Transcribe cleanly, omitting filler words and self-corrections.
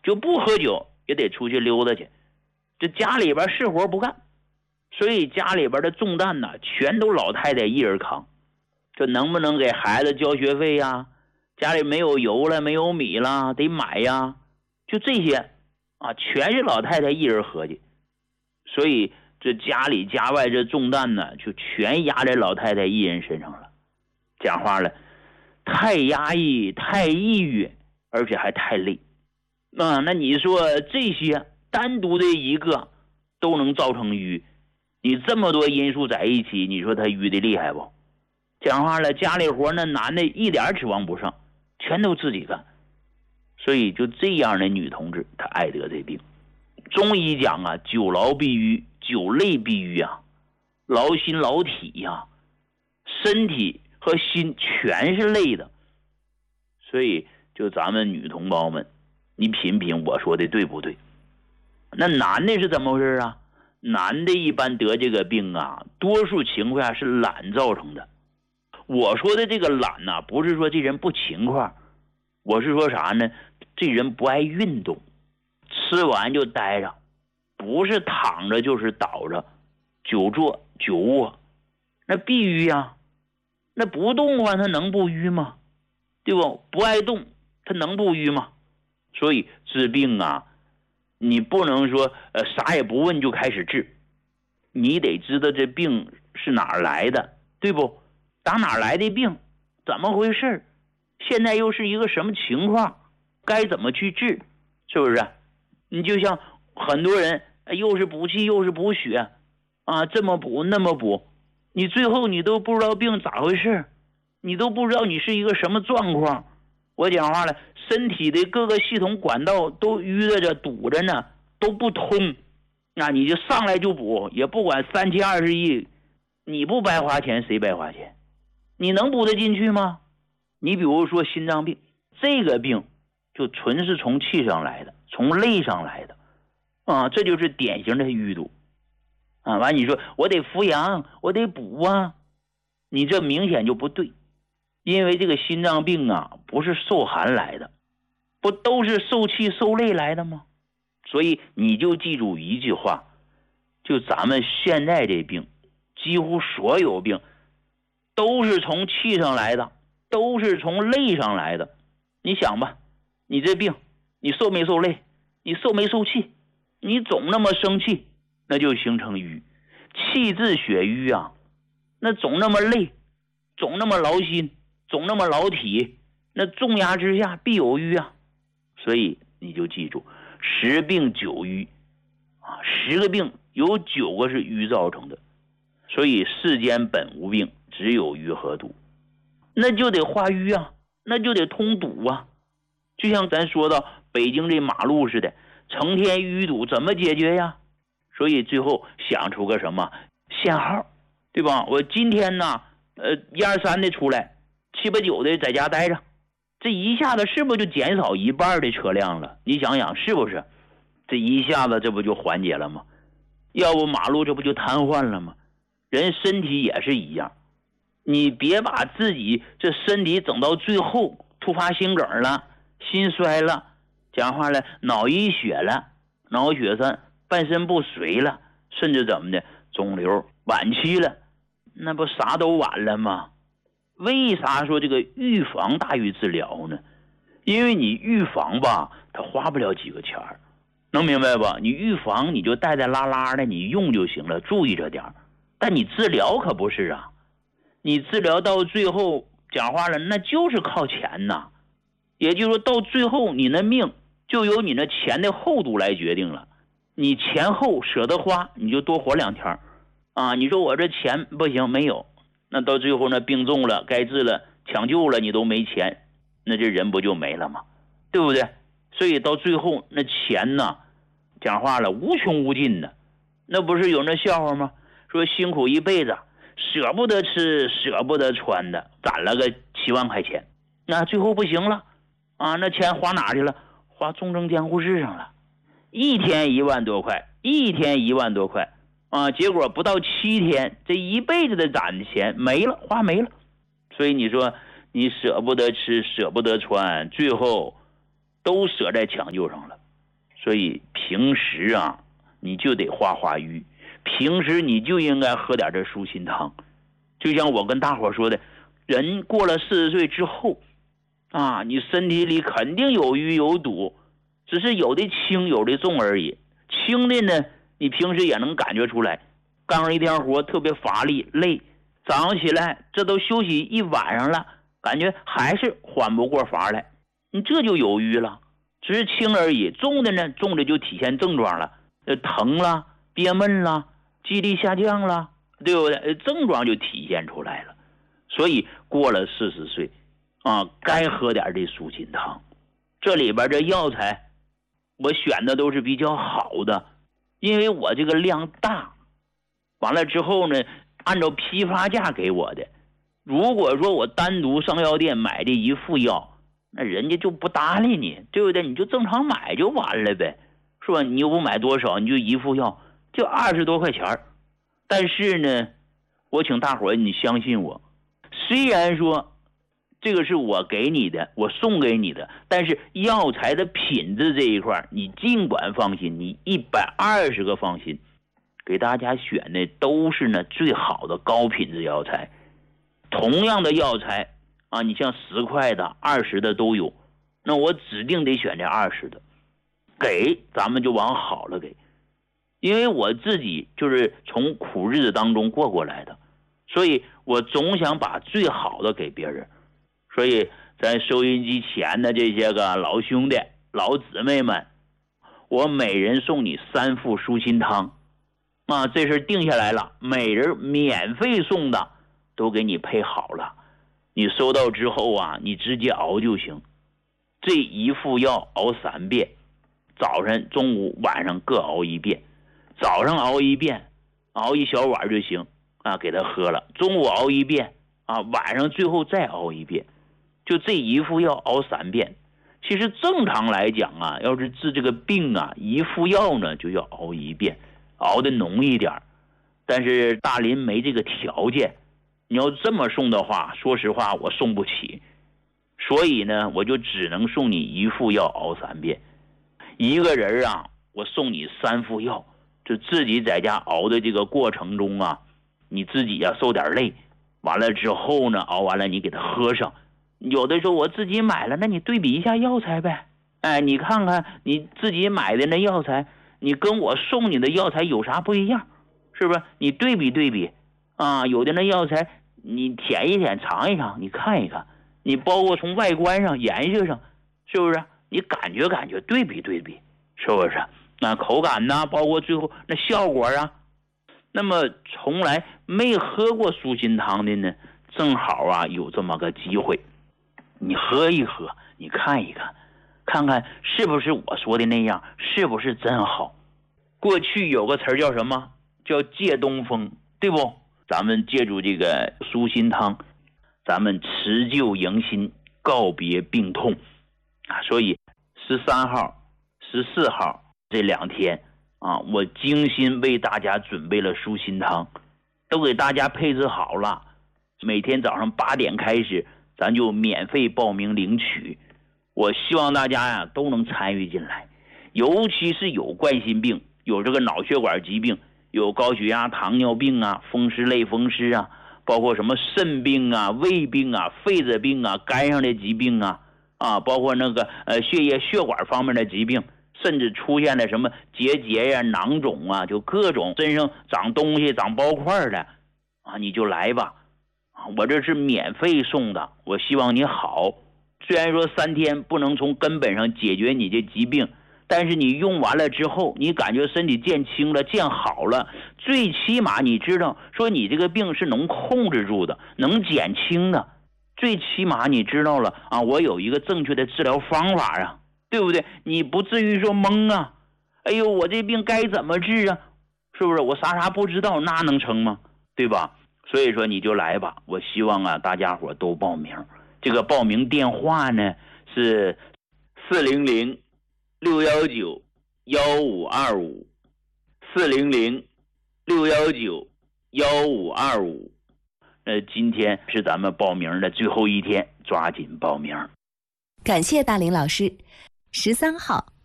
就不喝酒也得出去溜达去，这家里边是活不干，所以家里边的重担呢，全都老太太一人扛。这能不能给孩子交学费呀？家里没有油了，没有米了，得买呀。就这些啊，全是老太太一人合计。所以这家里家外这重担呢，就全压在老太太一人身上了。讲话了，太压抑，太抑郁，而且还太累。那你说这些单独的一个都能造成郁，你这么多因素在一起，你说他郁的厉害不？讲话了，家里活那男的一点指望不上，全都自己干。所以就这样的女同志，她爱得这病。中医讲啊，久劳必郁，久累必郁啊，劳心劳体呀，身体和心全是累的。所以就咱们女同胞们，你品品我说的对不对？那男的是怎么回事啊？男的一般得这个病啊，多数情况下是懒造成的。我说的这个懒呢，不是说这人不勤快，我是说啥呢？这人不爱运动，吃完就待着，不是躺着就是倒着，久坐久卧，那必郁啊。那不动的话，他能不郁吗？对不？不爱动，他能不郁吗？所以治病啊，你不能说啥也不问就开始治，你得知道这病是哪儿来的，对不？打哪儿来的病？怎么回事？现在又是一个什么情况？该怎么去治？是不是？你就像很多人又是补气又是补血啊，这么补那么补，你最后你都不知道病咋回事，你都不知道你是一个什么状况。我讲话了，身体的各个系统管道都淤着堵着呢，都不通，那你就上来就补，也不管3000-2000，你不白花钱谁白花钱？你能补得进去吗？你比如说心脏病，这个病就纯是从气上来的，从累上来的啊，这就是典型的淤堵啊。完你说我得扶阳，我得补啊，你这明显就不对。因为这个心脏病啊，不是受寒来的，不都是受气受累来的吗？所以你就记住一句话，就咱们现在这病，几乎所有病都是从气上来的，都是从累上来的。你想吧，你这病，你受没受累？你受没受气？你总那么生气，那就形成瘀，气滞血瘀啊。那总那么累，总那么劳心，总那么劳体，那重压之下必有瘀啊。所以你就记住，10病9瘀啊，10个病有9个是瘀造成的。所以世间本无病，只有瘀和堵。那就得化瘀啊，那就得通堵啊。就像咱说到北京这马路似的，成天淤堵，怎么解决呀？所以最后想出个什么限号，对吧？我今天呢1、2、3的出来，7、8、9的在家待着，这一下子是不是就减少1半的车辆了？你想想是不是？这一下子这不就缓解了吗？要不马路这不就瘫痪了吗？人身体也是一样，你别把自己这身体整到最后突发心梗了，心衰了，讲话了脑溢血了，脑血栓，半身不遂了，甚至怎么的肿瘤晚期了，那不啥都晚了吗？为啥说这个预防大于治疗呢？因为你预防吧，它花不了几个钱儿，能明白吧？你预防你就带带拉拉的，你用就行了，注意着点儿。但你治疗可不是啊，你治疗到最后讲话了，那就是靠钱呐。也就是说到最后你的命就由你那钱的厚度来决定了。你钱厚舍得花，你就多活2天啊。你说我这钱不行没有，那到最后那病重了该治了抢救了你都没钱，那这人不就没了吗？对不对？所以到最后那钱呢，讲话了无穷无尽的。那不是有那笑话吗？说辛苦一辈子舍不得吃舍不得穿的，攒了个7万块钱，那最后不行了啊，那钱花哪去了？花重症监护室上了，一天1万多块，一天1万多块啊，结果不到7天，这一辈子的攒的钱没了，花没了。所以你说你舍不得吃舍不得穿，最后都舍在抢救上了所以平时啊，你就得化化瘀，平时你就应该喝点这舒心汤。就像我跟大伙说的，人过了40岁之后啊，你身体里肯定有瘀有堵，只是有的轻有的重而已。轻的呢，你平时也能感觉出来，干完一天活特别乏力累，早上起来这都休息一晚上了，感觉还是缓不过乏来，你这就有瘀了，只是轻而已。重的呢，重的就体现症状了，疼了，憋闷了，记忆力下降了，对不对？症状就体现出来了。所以过了40岁啊，该喝点这舒心汤。这里边这药材我选的都是比较好的，因为我这个量大，完了之后呢，按照批发价给我的。如果说我单独上药店买的一副药，那人家就不搭理你，对不对？你就正常买就完了呗，是吧？你又不买多少，你就一副药就20多块钱。但是呢，我请大伙你相信我，虽然说这个是我给你的，我送给你的，但是药材的品质这一块你尽管放心，你120个放心，给大家选的都是呢最好的高品质药材。同样的药材啊，你像10块的20的都有，那我指定得选这20的给，咱们就往好了给。因为我自己就是从苦日子当中过来的，所以我总想把最好的给别人。所以在收音机前的这些个老兄弟老姊妹们，我每人送你3副舒心汤啊，这事定下来了，每人免费送的，都给你配好了。你收到之后啊，你直接熬就行。这一副药熬3遍，早晨中午晚上各熬1遍。早上熬1遍，熬1小碗就行啊，给他喝了。中午熬1遍啊，晚上最后再熬1遍，就这一副药熬3遍。其实正常来讲啊，要是治这个病啊，一副药呢就要熬1遍，熬的浓一点。但是大林没这个条件，你要这么送的话，说实话我送不起，所以呢，我就只能送你一副药熬3遍。一个人啊，我送你3副药。就自己在家熬的这个过程中啊，你自己呀受点累，完了之后呢，熬完了你给他喝上。有的时候我自己买了，那你对比一下药材呗，哎，你看看你自己买的那药材，你跟我送你的药材有啥不一样，是不是？你对比对比啊，有的那药材你舔一舔尝一尝，你看一看，你包括从外观上颜色上，是不是？你感觉感觉对比对比，是不是？那口感呢，包括最后那效果啊。那么从来没喝过舒心汤的呢，正好啊有这么个机会，你喝一喝，你看一看，看看是不是我说的那样，是不是真好。过去有个词叫什么？叫借东风，对不？咱们借助这个舒心汤，咱们辞旧迎新，告别病痛啊。所以13号、14号这2天啊，我精心为大家准备了舒心汤，都给大家配置好了。每天早上8点开始，咱就免费报名领取。我希望大家呀都能参与进来，尤其是有冠心病、有这个脑血管疾病、有高血压、糖尿病啊、风湿类风湿啊，包括什么肾病啊、胃病啊、肺子病啊、肝上的疾病啊，包括那个血液血管方面的疾病。甚至出现了什么结节呀、囊肿啊，就各种身上长东西、长包块的啊，你就来吧啊！我这是免费送的，我希望你好。虽然说3天不能从根本上解决你这疾病，但是你用完了之后，你感觉身体见轻了、见好了，最起码你知道说你这个病是能控制住的，能减轻的。最起码你知道了啊，我有一个正确的治疗方法啊。对不对？你不至于说懵啊，哎呦，我这病该怎么治啊？是不是？我啥不知道，那能成吗？对吧？所以说你就来吧，我希望啊大家伙都报名。这个报名电话呢是400-619-1525，400-619-1525。今天是咱们报名的最后一天，抓紧报名。 感谢大林老师。13号